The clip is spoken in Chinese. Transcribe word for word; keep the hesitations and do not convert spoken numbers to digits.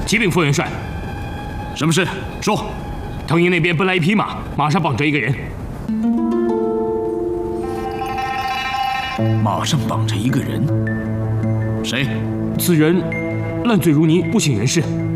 启禀副元帅， 什么事？说。 藤营那边奔来一匹马，马上绑着一个人。 马上绑着一个人，谁？ 此人烂醉如泥，不省人事。